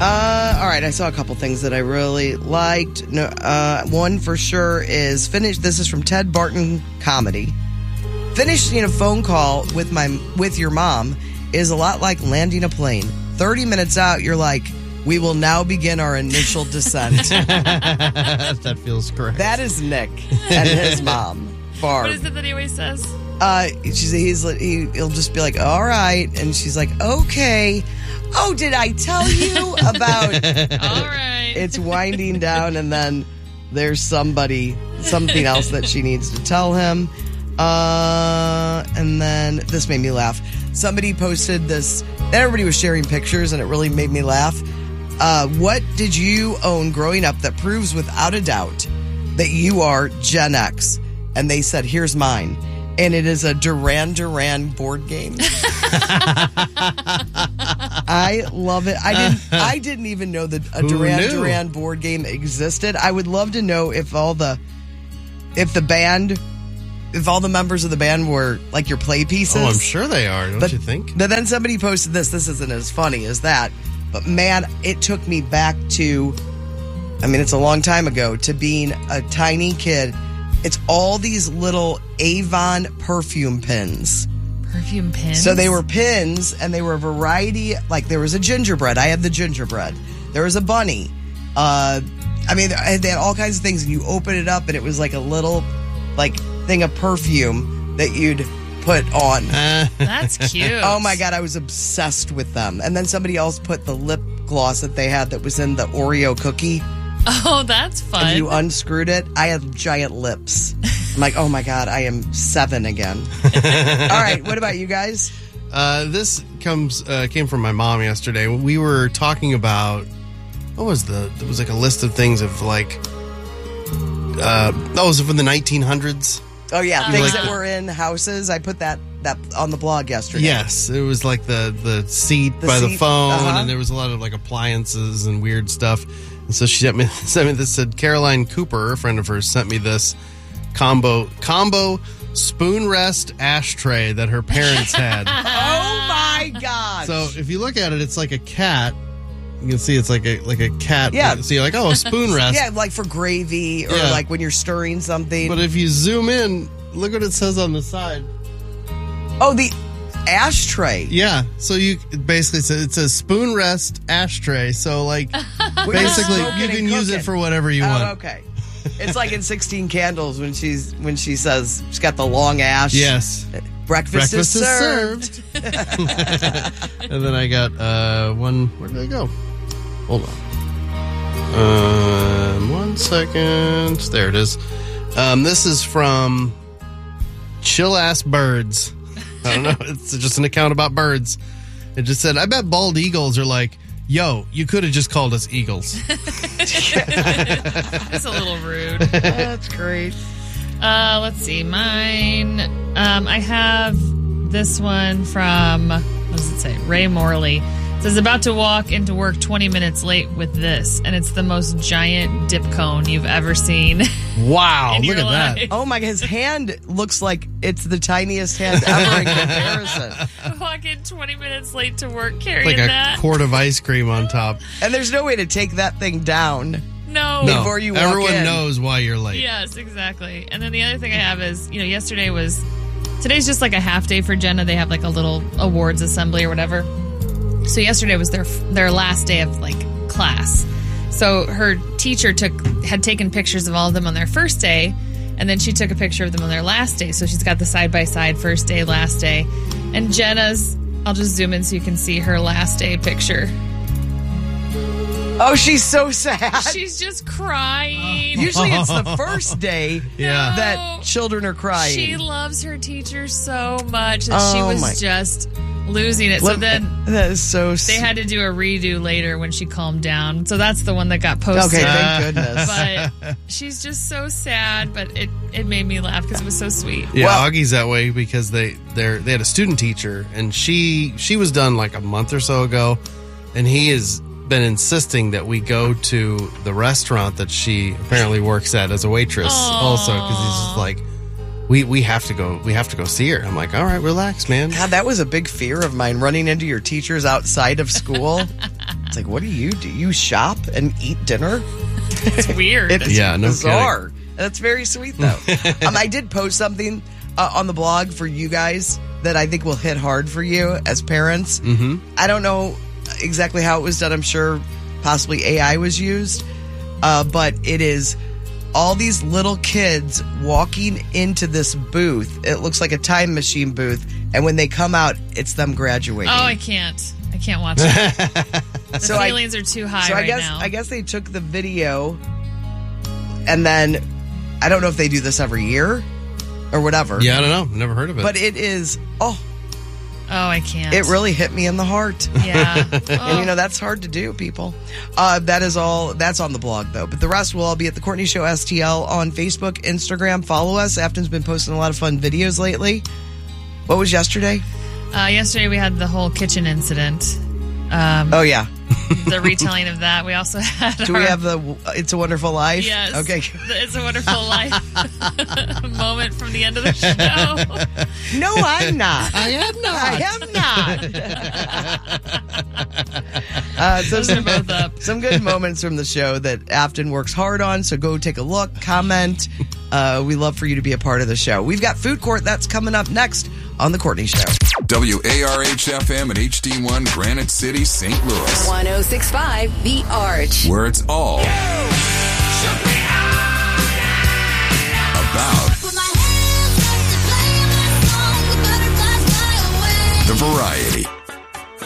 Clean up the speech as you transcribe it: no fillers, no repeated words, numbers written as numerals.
All right, I saw a couple things that I really liked. No, one for sure is this is from Ted Barton Comedy. Finishing a phone call with your mom is a lot like landing a plane. 30 minutes out, you're like, we will now begin our initial descent. That feels correct. That is Nick and his mom, Barb. What is it that he always says? He'll just be like, all right. And she's like, okay. Oh, did I tell you about... All right. It's winding down, and then there's something else that she needs to tell him. And then this made me laugh. Somebody posted this, and everybody was sharing pictures, and it really made me laugh. What did you own growing up that proves without a doubt that you are Gen X? And they said, here's mine. And it is a Duran Duran board game. I love it. I didn't even know that a Duran Duran board game existed. I would love to know if all the members of the band were like your play pieces. Oh, I'm sure they are, don't you think? But then somebody posted this. This isn't as funny as that. But man, it took me back to, it's a long time ago, to being a tiny kid. It's all these little Avon perfume pins. Perfume pins? So they were pins, and they were a variety. Like, there was a gingerbread. I had the gingerbread. There was a bunny. They had all kinds of things, and you open it up, and it was like a little, thing of perfume that you'd put on. That's cute. Oh, my God. I was obsessed with them. And then somebody else put the lip gloss that they had that was in the Oreo cookie. Oh, that's fun. And you unscrewed it. I had giant lips. I'm like, oh my God, I am 7 again. All right, what about you guys? This came from my mom yesterday. We were talking about, there was like a list of things of was it from the 1900s? Oh yeah, things that were in houses. I put that on the blog yesterday. Yes, it was like the seat by the phone, and there was a lot of appliances and weird stuff. And so she sent me this. Said Caroline Cooper, a friend of hers, sent me this combo spoon rest ashtray that her parents had. Oh my gosh! So if you look at it, it's like a cat. You can see it's like a cat. Yeah. So you're like, oh, a spoon rest. Yeah, like for gravy or like when you're stirring something. But if you zoom in, look what it says on the side. Oh, the ashtray. Yeah. So you basically it's a spoon rest ashtray. So basically you can use it for whatever you want. Okay. It's like in 16 Candles when she says she's got the long ash. Yes. Breakfast is served. And then I got one. Where did I go? Hold on. 1 second. There it is. This is from Chill Ass Birds. I don't know. It's just an account about birds. It just said, I bet bald eagles are like, yo, you could have just called us eagles. It's a little rude. That's great. Let's see. Mine. I have this one from, what does it say? Ray Morley. It says, about to walk into work 20 minutes late with this, and it's the most giant dip cone you've ever seen. Wow, look at that. Oh my God, his hand looks like it's the tiniest hand ever in comparison. Walk in 20 minutes late to work carrying like that. a quart of ice cream on top. And there's no way to take that thing down. No. Before you walk Everyone in. knows why you're late. Yes, exactly. And then the other thing I have is, today's just like a half day for Jenna. They have like a little awards assembly or whatever. So yesterday was their last day of class. So her teacher had taken pictures of all of them on their first day, and then she took a picture of them on their last day. So she's got the side-by-side first day, last day. And Jenna's, I'll just zoom in so you can see her last day picture. Oh, she's so sad. She's just crying. Usually it's the first day Yeah. that children are crying. She loves her teacher so much that she was just losing it. So then that is so they had to do a redo later when she calmed down. So that's the one that got posted. Okay, thank goodness. But she's just so sad, but it made me laugh because it was so sweet. Yeah, Augie's that way because they had a student teacher, and she was done like a month or so ago, and he has been insisting that we go to the restaurant that she apparently works at as a waitress also, because he's just like, we have to go see her. I'm like, all right, relax, man. God, that was a big fear of mine, running into your teachers outside of school. It's like, what do? You shop and eat dinner? It's weird. It's Yeah, no bizarre. That's very sweet, though. I did post something on the blog for you guys that I think will hit hard for you as parents. Mm-hmm. I don't know exactly how it was done. I'm sure possibly AI was used. But it is all these little kids walking into this booth. It looks like a time machine booth. And when they come out, it's them graduating. Oh, I can't watch it. The feelings are too high now. I guess they took the video and then I don't know if they do this every year or whatever. Yeah, I don't know. Never heard of it. But it is, Oh, I can't. it really hit me in the heart. Yeah. And that's hard to do, people. That's on the blog, though. But the rest will all be at The Courtney Show STL on Facebook, Instagram. Follow us. Afton's been posting a lot of fun videos lately. What was yesterday? Yesterday we had the whole kitchen incident. Oh, yeah. The retelling of that. We also had Do we have the It's a Wonderful Life? Yes. Okay. The It's a Wonderful Life moment from the end of the show. No, I'm not. I am not. I am not. Those are both up. Some good moments from the show that Afton works hard on, so go take a look, comment. We love for you to be a part of the show. We've got Food Court. That's coming up next on The Courtney Show. WARH-FM and HD1 Granite City, St. Louis. 106.5 The Arch. Where it's all about the variety.